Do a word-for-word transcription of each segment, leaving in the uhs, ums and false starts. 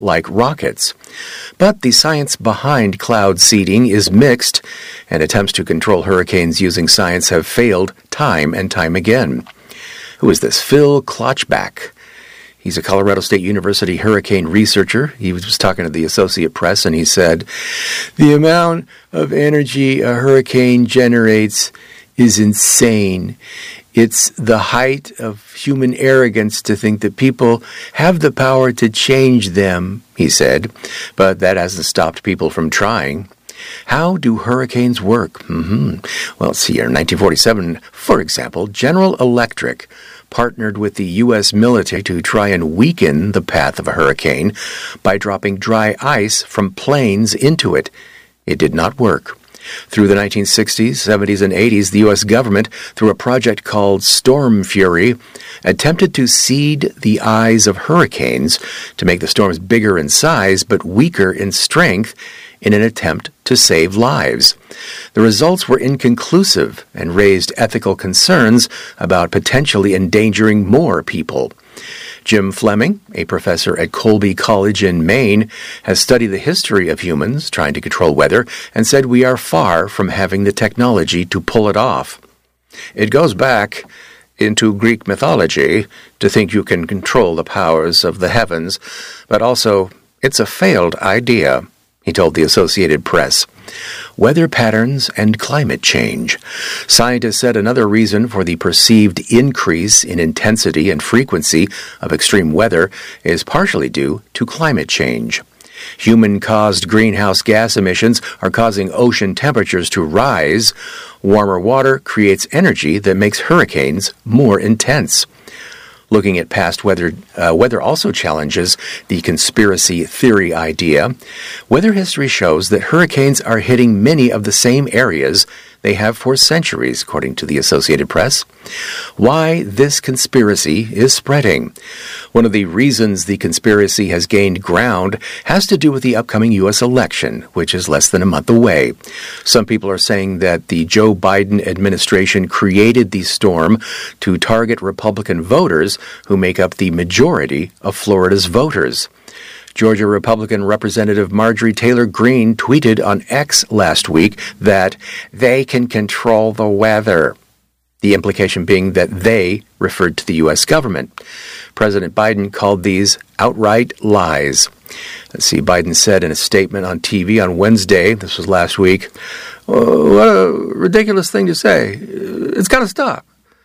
like rockets. But the science behind cloud seeding is mixed, and attempts to control hurricanes using science have failed time and time again. Who is this? Phil Klotzbach. He's a Colorado State University hurricane researcher. He was talking to the Associated Press, and he said, "The amount of energy a hurricane generates is insane. It's the height of human arrogance to think that people have the power to change them," he said. But that hasn't stopped people from trying. How do hurricanes work? Mm-hmm. Well, let's see here. In nineteen forty-seven, for example, General Electric partnered with the U S military to try and weaken the path of a hurricane by dropping dry ice from planes into it. It did not work. Through the nineteen sixties, seventies, and eighties, the U S government, through a project called Storm Fury, attempted to seed the eyes of hurricanes to make the storms bigger in size but weaker in strength in an attempt to save lives. The results were inconclusive and raised ethical concerns about potentially endangering more people. Jim Fleming, a professor at Colby College in Maine, has studied the history of humans trying to control weather and said we are far from having the technology to pull it off. It goes back into Greek mythology to think you can control the powers of the heavens, but also it's a failed idea, he told the Associated Press. Weather patterns and climate change. Scientists said another reason for the perceived increase in intensity and frequency of extreme weather is partially due to climate change. Human-caused greenhouse gas emissions are causing ocean temperatures to rise. Warmer water creates energy that makes hurricanes more intense. Looking at past weather, uh, weather also challenges the conspiracy theory idea. Weather history shows that hurricanes are hitting many of the same areas they have for centuries, according to the Associated Press. Why this conspiracy is spreading. One of the reasons the conspiracy has gained ground has to do with the upcoming U S election, which is less than a month away. Some people are saying that the Joe Biden administration created the storm to target Republican voters who make up the majority of Florida's voters. Georgia Republican Representative Marjorie Taylor Greene tweeted on X last week that they can control the weather, the implication being that they referred to the U S government. President Biden called these outright lies. Let's see, Biden said in a statement on T V on Wednesday, this was last week, oh, what a ridiculous thing to say. It's got to stop.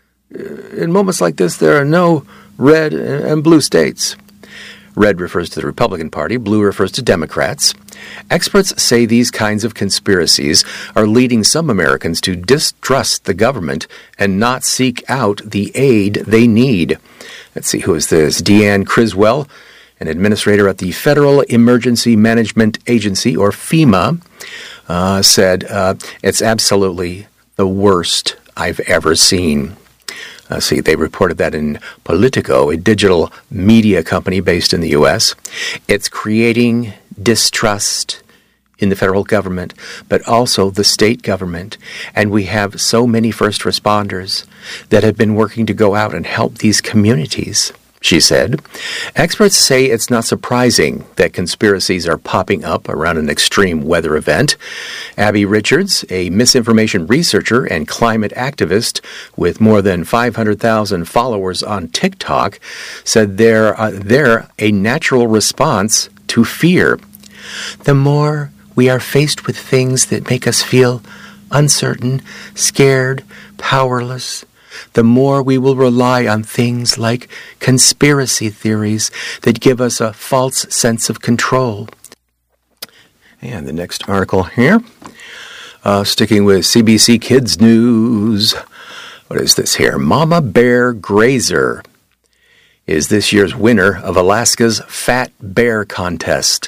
In moments like this, there are no red and blue states. Red refers to the Republican Party, blue refers to Democrats. Experts say these kinds of conspiracies are leading some Americans to distrust the government and not seek out the aid they need. Let's see, who is this? Deanne Criswell, an administrator at the Federal Emergency Management Agency, or FEMA, uh, said, uh, it's absolutely the worst I've ever seen. Uh, see, they reported that in Politico, a digital media company based in the U S. It's creating distrust in the federal government, but also the state government. And we have so many first responders that have been working to go out and help these communities, she said. Experts say it's not surprising that conspiracies are popping up around an extreme weather event. Abby Richards, a misinformation researcher and climate activist with more than five hundred thousand followers on TikTok, said they're, uh, they're a natural response to fear. The more we are faced with things that make us feel uncertain, scared, powerless, the more we will rely on things like conspiracy theories that give us a false sense of control. And the next article here, uh, sticking with C B C Kids News. What is this here? Mama Bear Grazer is this year's winner of Alaska's Fat Bear Contest.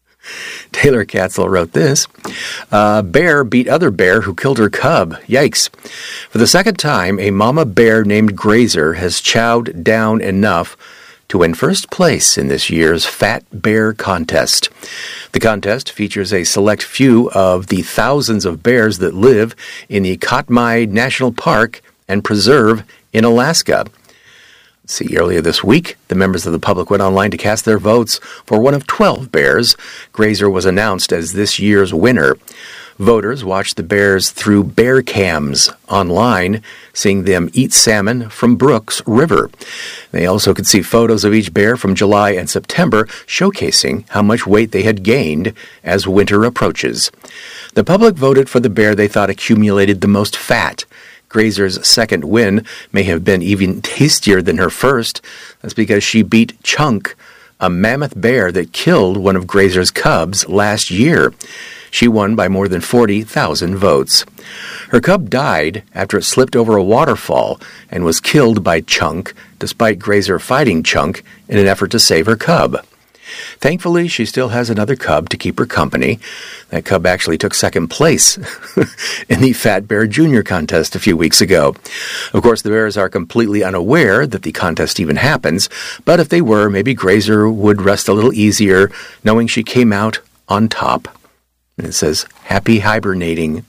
Taylor Katzel wrote this. Uh, bear beat other bear who killed her cub. Yikes. For the second time, a mama bear named Grazer has chowed down enough to win first place in this year's Fat Bear Contest. The contest features a select few of the thousands of bears that live in the Katmai National Park and Preserve in Alaska. See, earlier this week, the members of the public went online to cast their votes for one of twelve bears. Grazer was announced as this year's winner. Voters watched the bears through bear cams online, seeing them eat salmon from Brooks River. They also could see photos of each bear from July and September, showcasing how much weight they had gained as winter approaches. The public voted for the bear they thought accumulated the most fat. Grazer's second win may have been even tastier than her first. That's because she beat Chunk, a mammoth bear that killed one of Grazer's cubs last year. She won by more than forty thousand votes. Her cub died after it slipped over a waterfall and was killed by Chunk, despite Grazer fighting Chunk in an effort to save her cub. Thankfully, she still has another cub to keep her company. That cub actually took second place in the Fat Bear Junior contest a few weeks ago. Of course, the bears are completely unaware that the contest even happens, but if they were, maybe Grazer would rest a little easier knowing she came out on top. And it says, happy hibernating.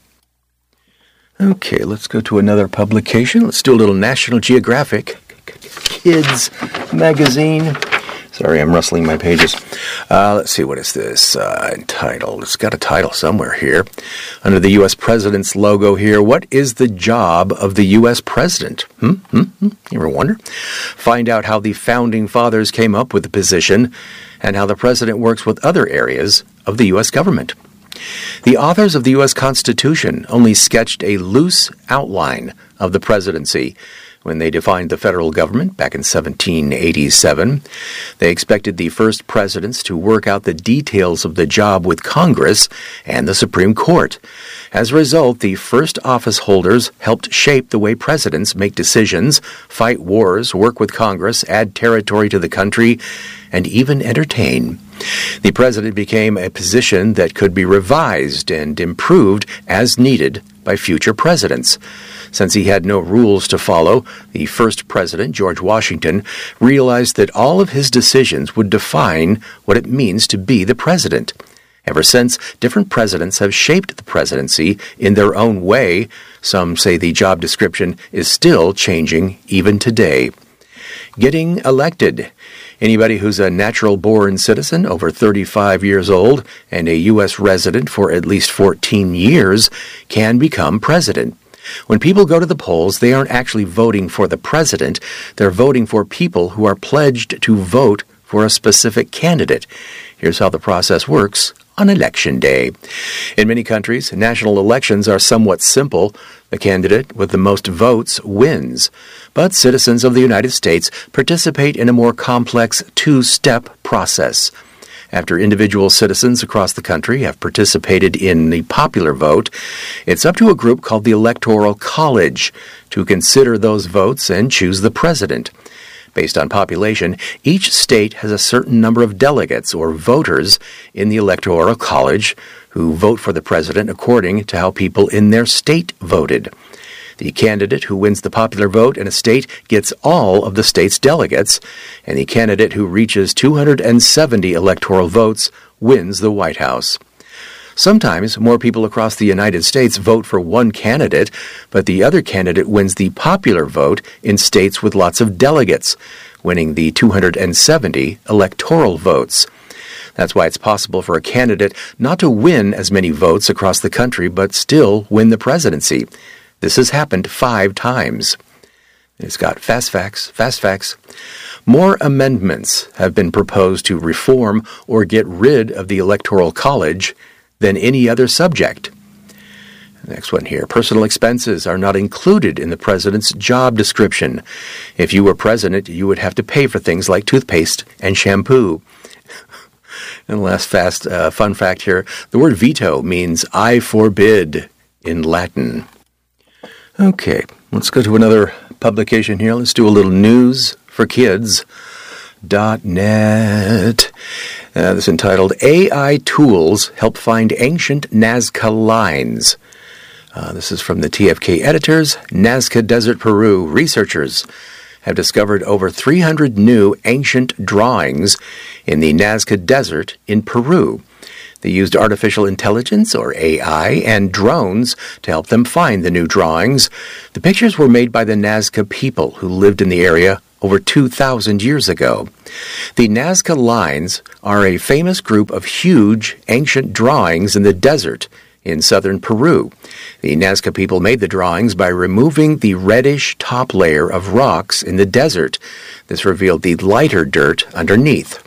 Okay, let's go to another publication. Let's do a little National Geographic Kids magazine. Sorry, I'm rustling my pages. Uh, let's see, what is this uh, entitled? It's got a title somewhere here. Under the U S President's logo here, what is the job of the U S President? Hmm? Hmm? Hmm? You ever wonder? Find out how the Founding Fathers came up with the position and how the President works with other areas of the U S government. The authors of the U S Constitution only sketched a loose outline of the presidency when they defined the federal government back in seventeen eighty-seven. They expected the first presidents to work out the details of the job with Congress and the Supreme Court. As a result, the first office holders helped shape the way presidents make decisions, fight wars, work with Congress, add territory to the country, and even entertain. The president became a position that could be revised and improved as needed by future presidents. Since he had no rules to follow, the first president, George Washington, realized that all of his decisions would define what it means to be the president. Ever since, different presidents have shaped the presidency in their own way. Some say the job description is still changing even today. Getting elected. Anybody who's a natural-born citizen over thirty-five years old and a U S resident for at least fourteen years can become president. When people go to the polls, they aren't actually voting for the president. They're voting for people who are pledged to vote for a specific candidate. Here's how the process works on Election Day. In many countries, national elections are somewhat simple. The candidate with the most votes wins. But citizens of the United States participate in a more complex two-step process. After individual citizens across the country have participated in the popular vote, it's up to a group called the Electoral College to consider those votes and choose the president. Based on population, each state has a certain number of delegates or voters in the Electoral College who vote for the president according to how people in their state voted. The candidate who wins the popular vote in a state gets all of the state's delegates, and the candidate who reaches two hundred seventy electoral votes wins the White House. Sometimes more people across the United States vote for one candidate, but the other candidate wins the popular vote in states with lots of delegates, winning the two hundred seventy electoral votes. That's why it's possible for a candidate not to win as many votes across the country, but still win the presidency. This has happened five times. It's got fast facts, fast facts. More amendments have been proposed to reform or get rid of the Electoral College than any other subject. Next one here. Personal expenses are not included in the president's job description. If you were president, you would have to pay for things like toothpaste and shampoo. And the last fast uh, fun fact here, the word veto means I forbid in Latin. Okay, let's go to another publication here. Let's do a little news for kids dot net. Uh, this is entitled, A I Tools Help Find Ancient Nazca Lines. Uh, this is from the T F K editors. Nazca Desert, Peru. Researchers have discovered over three hundred new ancient drawings in the Nazca Desert in Peru. They used artificial intelligence, or A I, and drones to help them find the new drawings. The pictures were made by the Nazca people who lived in the area over two thousand years ago. The Nazca Lines are a famous group of huge, ancient drawings in the desert in southern Peru. The Nazca people made the drawings by removing the reddish top layer of rocks in the desert. This revealed the lighter dirt underneath.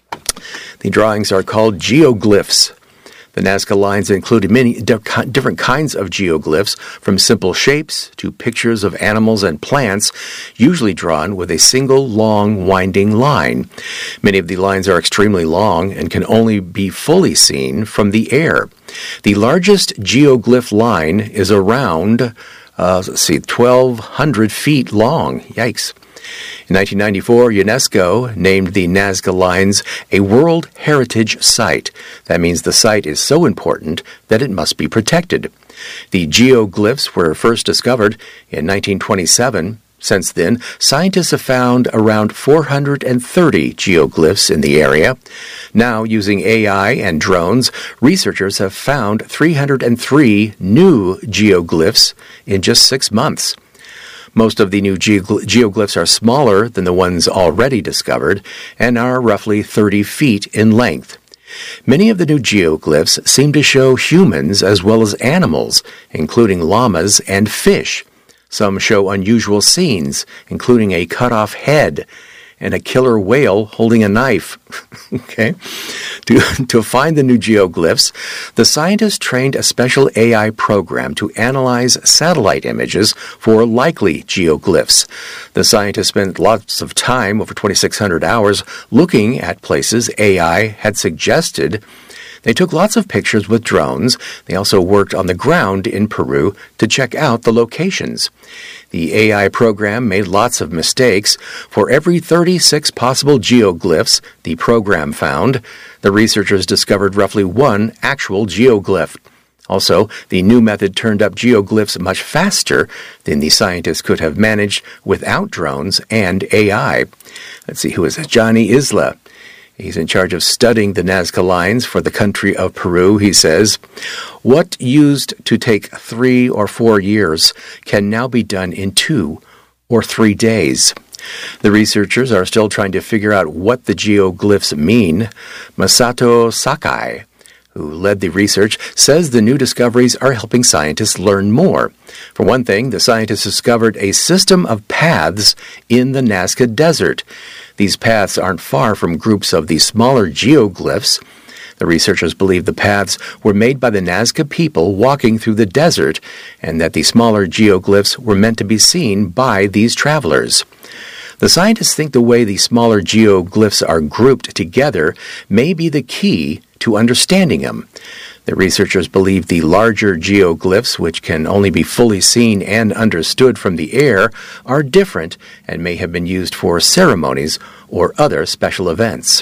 The drawings are called geoglyphs. The Nazca Lines included many different kinds of geoglyphs, from simple shapes to pictures of animals and plants, usually drawn with a single long winding line. Many of the lines are extremely long and can only be fully seen from the air. The largest geoglyph line is around, uh, let's see, twelve hundred feet long. Yikes. In nineteen ninety-four, UNESCO named the Nazca Lines a World Heritage Site. That means the site is so important that it must be protected. The geoglyphs were first discovered in nineteen twenty-seven. Since then, scientists have found around four hundred thirty geoglyphs in the area. Now, using A I and drones, researchers have found three hundred three new geoglyphs in just six months. Most of the new geoglyphs are smaller than the ones already discovered and are roughly thirty feet in length. Many of the new geoglyphs seem to show humans as well as animals, including llamas and fish. Some show unusual scenes, including a cut-off head and a killer whale holding a knife. Okay? To, to find the new geoglyphs, the scientists trained a special A I program to analyze satellite images for likely geoglyphs. The scientists spent lots of time, over twenty-six hundred hours, looking at places A I had suggested. They took lots of pictures with drones. They also worked on the ground in Peru to check out the locations. The A I program made lots of mistakes. For every thirty-six possible geoglyphs the program found, the researchers discovered roughly one actual geoglyph. Also, the new method turned up geoglyphs much faster than the scientists could have managed without drones and A I. Let's see, who is it? Johnny Isla. He's in charge of studying the Nazca Lines for the country of Peru. He says, "What used to take three or four years can now be done in two or three days." The researchers are still trying to figure out what the geoglyphs mean. Masato Sakai, who led the research, says the new discoveries are helping scientists learn more. For one thing, the scientists discovered a system of paths in the Nazca Desert. These paths aren't far from groups of the smaller geoglyphs. The researchers believe the paths were made by the Nazca people walking through the desert, and that the smaller geoglyphs were meant to be seen by these travelers. The scientists think the way the smaller geoglyphs are grouped together may be the key to understanding them. The researchers believe the larger geoglyphs, which can only be fully seen and understood from the air, are different and may have been used for ceremonies or other special events.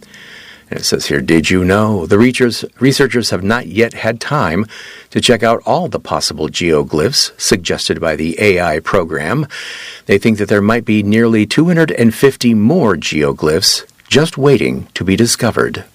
And it says here, did you know? The researchers have not yet had time to check out all the possible geoglyphs suggested by the A I program. They think that there might be nearly two hundred fifty more geoglyphs just waiting to be discovered.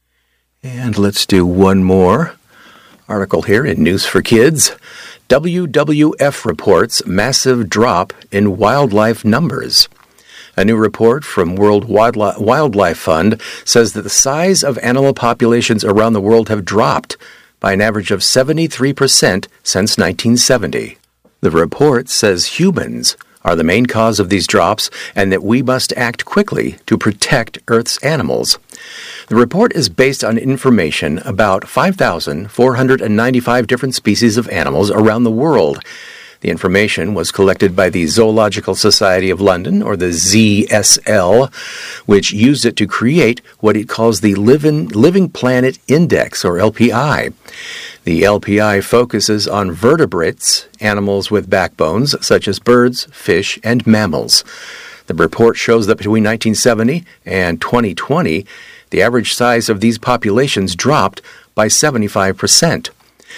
And let's do one more article here in News for Kids. W W F reports massive drop in wildlife numbers. A new report from World Wildlife Fund says that the size of animal populations around the world have dropped by an average of seventy-three percent since nineteen seventy. The report says humans are the main cause of these drops and that we must act quickly to protect Earth's animals. The report is based on information about five thousand four hundred ninety-five different species of animals around the world. The information was collected by the Zoological Society of London, or the Z S L, which used it to create what it calls the Living, Living Planet Index, or L P I. The L P I focuses on vertebrates, animals with backbones, such as birds, fish, and mammals. The report shows that between nineteen seventy and twenty twenty, the average size of these populations dropped by seventy-five percent.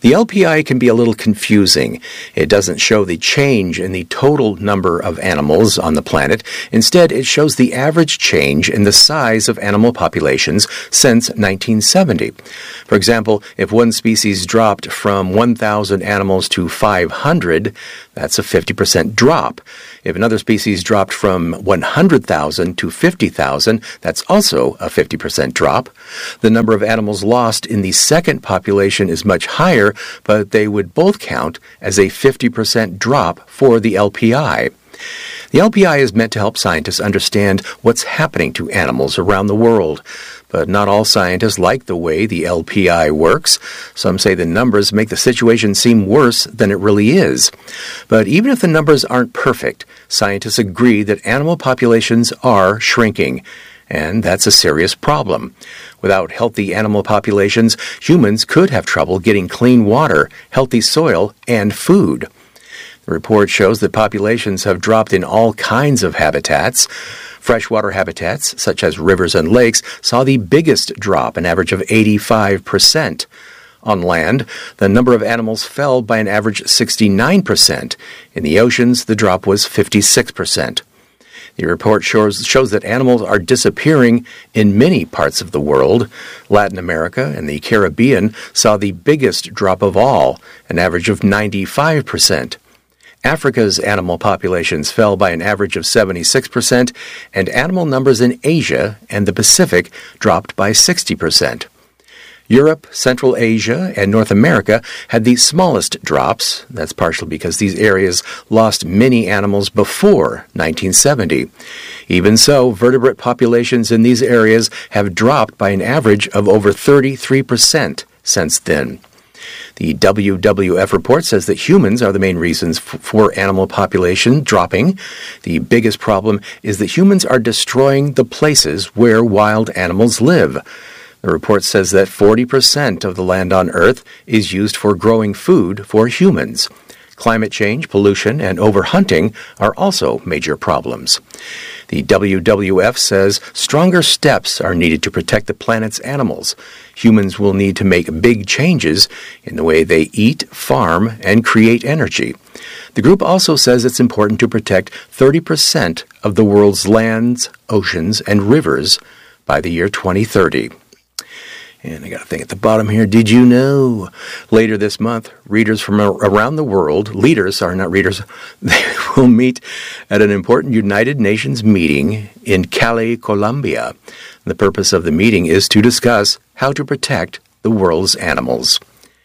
The L P I can be a little confusing. It doesn't show the change in the total number of animals on the planet. Instead, it shows the average change in the size of animal populations since nineteen seventy. For example, if one species dropped from one thousand animals to five hundred, that's a fifty percent drop. If another species dropped from one hundred thousand to fifty thousand, that's also a fifty percent drop. The number of animals lost in the second population is much higher, but they would both count as a fifty percent drop for the L P I. The L P I is meant to help scientists understand what's happening to animals around the world. But not all scientists like the way the L P I works. Some say the numbers make the situation seem worse than it really is. But even if the numbers aren't perfect, scientists agree that animal populations are shrinking. And that's a serious problem. Without healthy animal populations, humans could have trouble getting clean water, healthy soil, and food. The report shows that populations have dropped in all kinds of habitats. Freshwater habitats, such as rivers and lakes, saw the biggest drop, an average of eighty-five percent. On land, the number of animals fell by an average of sixty-nine percent. In the oceans, the drop was fifty-six percent. The report shows, shows that animals are disappearing in many parts of the world. Latin America and the Caribbean saw the biggest drop of all, an average of ninety-five percent. Africa's animal populations fell by an average of seventy-six percent, and animal numbers in Asia and the Pacific dropped by sixty percent. Europe, Central Asia, and North America had the smallest drops. That's partially because these areas lost many animals before nineteen seventy. Even so, vertebrate populations in these areas have dropped by an average of over thirty-three percent since then. The W W F report says that humans are the main reasons f- for animal population dropping. The biggest problem is that humans are destroying the places where wild animals live. The report says that forty percent of the land on Earth is used for growing food for humans. Climate change, pollution, and overhunting are also major problems. The W W F says stronger steps are needed to protect the planet's animals. Humans will need to make big changes in the way they eat, farm, and create energy. The group also says it's important to protect thirty percent of the world's lands, oceans, and rivers by the year twenty thirty. And I got a thing at the bottom here. Did you know? Later this month, readers from around the world, leaders, sorry, not readers, they will meet at an important United Nations meeting in Cali, Colombia. The purpose of the meeting is to discuss how to protect the world's animals.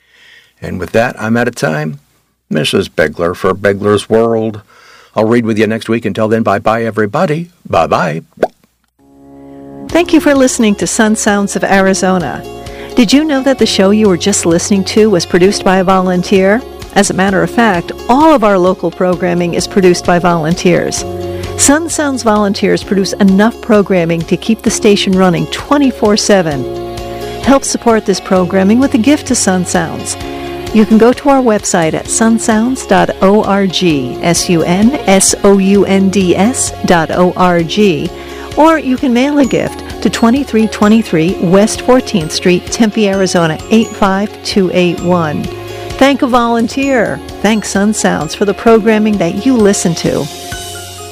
And with that, I'm out of time. Missus Begler for Begler's World. I'll read with you next week. Until then, bye-bye, everybody. Bye-bye. Thank you for listening to Sun Sounds of Arizona. Did you know that the show you were just listening to was produced by a volunteer? As a matter of fact, all of our local programming is produced by volunteers. Sun Sounds volunteers produce enough programming to keep the station running twenty-four seven. Help support this programming with a gift to Sun Sounds. You can go to our website at sun sounds dot org, S U N S O U N D S dot O R G, or you can mail a gift to twenty-three twenty-three West fourteenth Street, Tempe, Arizona, eight five two eight one. Thank a volunteer. Thank Sun Sounds for the programming that you listen to.